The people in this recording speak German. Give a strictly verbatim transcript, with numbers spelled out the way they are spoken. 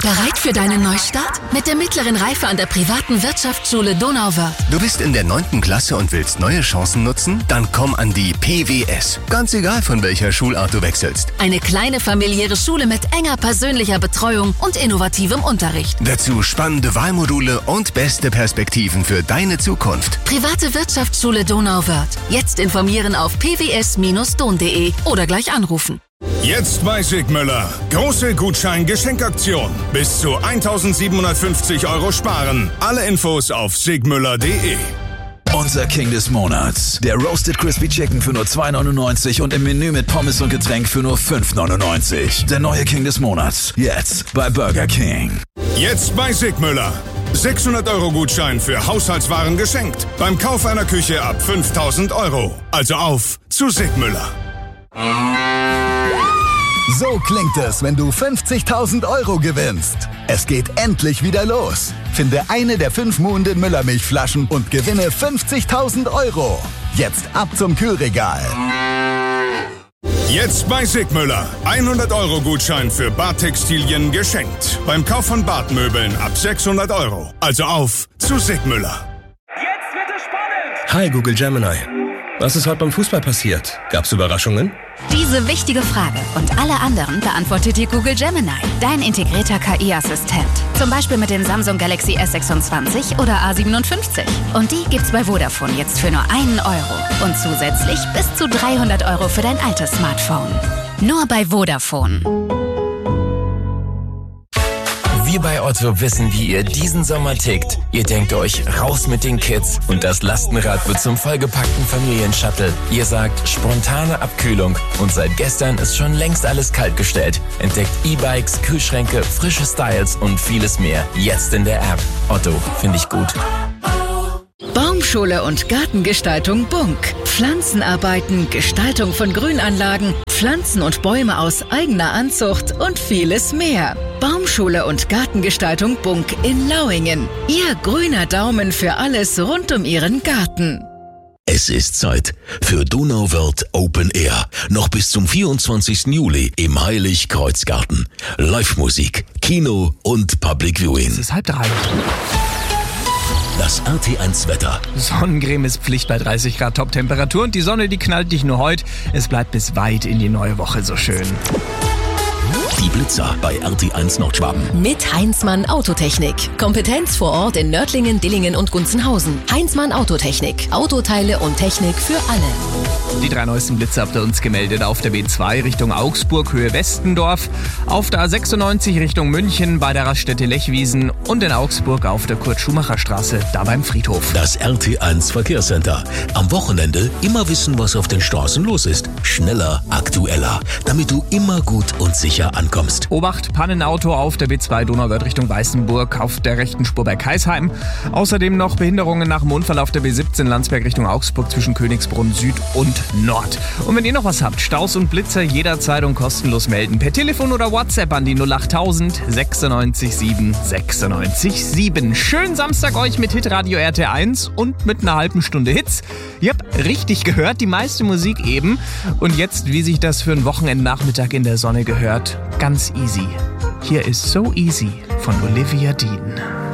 Bereit für deinen Neustart? Mit der mittleren Reife an der privaten Wirtschaftsschule Donauwörth. Du bist in der neunten Klasse und willst neue Chancen nutzen? Dann komm an die P W S. Ganz egal, von welcher Schulart du wechselst. Eine kleine familiäre Schule mit enger persönlicher Betreuung und innovativem Unterricht. Dazu spannende Wahlmodule und beste Perspektiven für deine Zukunft. Private Wirtschaftsschule Donauwörth. Jetzt informieren auf p w s Bindestrich don punkt de oder gleich anrufen. Jetzt bei Sigmüller. Große Gutschein-Geschenkaktion. Bis zu eintausendsiebenhundertfünfzig Euro sparen. Alle Infos auf sigmüller punkt de. Unser King des Monats. Der Roasted Crispy Chicken für nur zwei neunundneunzig und im Menü mit Pommes und Getränk für nur fünf neunundneunzig. Der neue King des Monats. Jetzt bei Burger King. Jetzt bei Sigmüller. sechshundert Euro Gutschein für Haushaltswaren geschenkt. Beim Kauf einer Küche ab fünftausend Euro. Also auf zu Sigmüller. So klingt es, wenn du fünfzigtausend Euro gewinnst. Es geht endlich wieder los. Finde eine der fünf Muhnden Müllermilchflaschen und gewinne fünfzigtausend Euro. Jetzt ab zum Kühlregal. Jetzt bei Sigmüller. hundert Euro Gutschein für Badtextilien geschenkt. Beim Kauf von Badmöbeln ab sechshundert Euro. Also auf zu Sigmüller. Jetzt wird es spannend! Hi Google Gemini. Was ist heute beim Fußball passiert? Gab's Überraschungen? Diese wichtige Frage und alle anderen beantwortet dir Google Gemini, dein integrierter K I-Assistent. Zum Beispiel mit dem Samsung Galaxy S sechsundzwanzig oder A siebenundfünfzig. Und die gibt's bei Vodafone jetzt für nur einen Euro. Und zusätzlich bis zu dreihundert Euro für dein altes Smartphone. Nur bei Vodafone. Wir bei Otto wissen, wie ihr diesen Sommer tickt. Ihr denkt euch, raus mit den Kids und das Lastenrad wird zum vollgepackten Familienshuttle. Ihr sagt, spontane Abkühlung und seit gestern ist schon längst alles kaltgestellt. Entdeckt E-Bikes, Kühlschränke, frische Styles und vieles mehr. Jetzt in der App. Otto, finde ich gut. Baumschule und Gartengestaltung Bunk. Pflanzenarbeiten, Gestaltung von Grünanlagen, Pflanzen und Bäume aus eigener Anzucht und vieles mehr. Baumschule und Gartengestaltung Bunk in Lauingen. Ihr grüner Daumen für alles rund um Ihren Garten. Es ist Zeit für Donauwörth Open Air. Noch bis zum vierundzwanzigsten Juli im Heilig-Kreuz-Garten. Live-Musik, Kino und Public Viewing. Es ist halb drei. Das R T eins Wetter. Sonnencreme ist Pflicht bei dreißig Grad Top-Temperatur und die Sonne, die knallt nicht nur heute, es bleibt bis weit in die neue Woche so schön. Die Blitzer bei R T eins Nordschwaben. Mit Heinzmann Autotechnik. Kompetenz vor Ort in Nördlingen, Dillingen und Gunzenhausen. Heinzmann Autotechnik. Autoteile und Technik für alle. Die drei neuesten Blitzer habt ihr uns gemeldet. Auf der B zwei Richtung Augsburg, Höhe Westendorf. Auf der A sechsundneunzig Richtung München bei der Raststätte Lechwiesen. Und in Augsburg auf der Kurt-Schumacher-Straße, da beim Friedhof. Das R T eins Verkehrscenter. Am Wochenende immer wissen, was auf den Straßen los ist. Schneller, aktueller. Damit du immer gut und sicher ankommst. Obacht, Pannenauto auf der B zwei Donauwörth Richtung Weißenburg auf der rechten Spur bei Kaisheim. Außerdem noch Behinderungen nach dem Unfall auf der B siebzehn Landsberg Richtung Augsburg zwischen Königsbrunn Süd und Nord. Und wenn ihr noch was habt, Staus und Blitzer jederzeit und kostenlos melden. Per Telefon oder WhatsApp an die null achttausend sechsundneunzig sieben sechsundneunzig sieben. Schönen Samstag euch mit Hitradio R T eins und mit einer halben Stunde Hits. Ihr habt richtig gehört, die meiste Musik eben. Und jetzt, wie sich das für einen Wochenendnachmittag in der Sonne gehört, ganz easy. Hier ist So Easy von Olivia Dean.